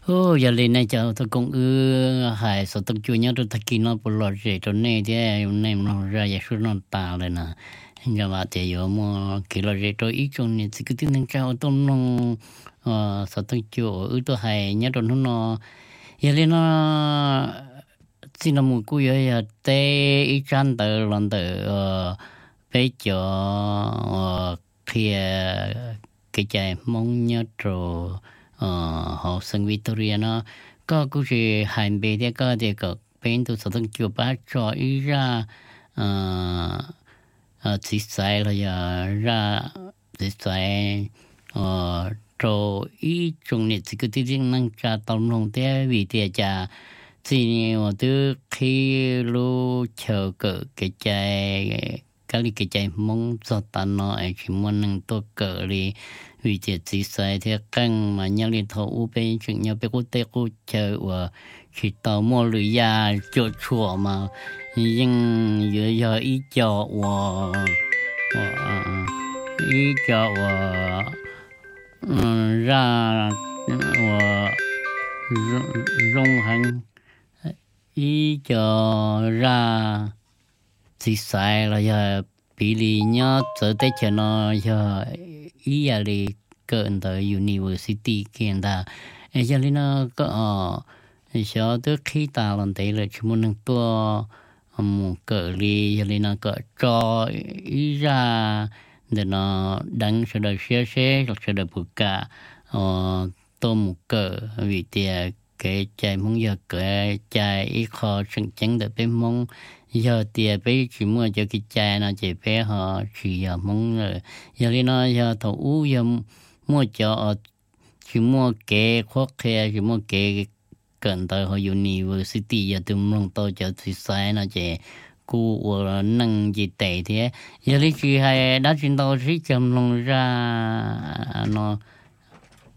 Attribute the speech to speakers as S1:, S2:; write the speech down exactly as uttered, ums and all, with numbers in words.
S1: ô giờ lên này cháu tôi cũng ư hải số tập chủ nhau tôi thật kỳ nó bù lọt rể cho nên thế này nó ra giờ số nó tà lên nè giờ mà thì giờ mà kỳ lọt rể tôi ít trong này thì cứ tiếng năng cao tôi nó ờ số tập chủ ư tôi hải nhớ tôi nó giờ lên nó xin nó một cú giờ tê ít chăn tờ lần tờ ờ bây giờ ờ khi cái chạy mong nhớ rồi ờ họ sinh Victoria nó có cũng chỉ hành bề thế có thì có bên tôi sử dụng chụp bắt cho ý ra ờ ờ chỉ sai là giờ ra chỉ sai ờ cho ý trong này chỉ có tiếng năng cha tao nông thế vì thế cha thì mà tôi khi lu chờ cỡ cái chạy cái lý cái chạy mong cho ta nói chỉ muốn năng tôi cỡ đi vì thế chỉ sai thì căng mà nhau liên thầu u bên chuyện nhau bên quốc tế quốc chờ và chỉ tàu mua lưỡi ya chỗ chùa mà nhưng giờ giờ ý cho và và ý cho và ra và rong hành ý cho ra chỉ sai là giờ bị lý nhớ trở tới cho nó giờ ý là đi cận tới university kia ta giờ lý nó có ờ giờ tới khi ta làm thế là chúng mình tua một cỡ lý giờ lý nó có cho ý ra để nó đăng cho đời xe xe hoặc cho đời bự cả ờ tôi một cỡ vì thế cái chạy mong giờ cái chạy ít khó chân chân được bên mong giờ tiền bây chỉ mua cho cái chạy nó chỉ bé họ chỉ giờ mong rồi giờ đi nó giờ thầu u giờ mua cho chỉ mua cái khoác khe chỉ mua cái cần tới họ university giờ tụi mình tôi cho thì sai nó chỉ cú năng gì tệ thế giờ đi chỉ hay đã chuyển đầu chỉ chấm lòng ra nó